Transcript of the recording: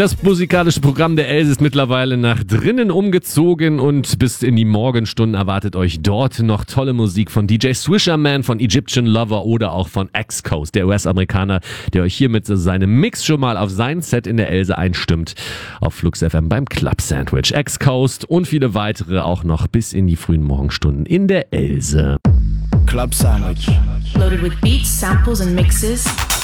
Das musikalische Programm der Else ist mittlerweile nach drinnen umgezogen und bis in die Morgenstunden erwartet euch dort noch tolle Musik von DJ Swisherman, von Egyptian Lover oder auch von X-Coast, der US-Amerikaner, der euch hier mit seinem Mix schon mal auf sein Set in der Else einstimmt. Auf Flux FM beim Club Sandwich. X-Coast und viele weitere auch noch bis in die frühen Morgenstunden in der Else. Club Sandwich. Loaded with beats, samples and mixes.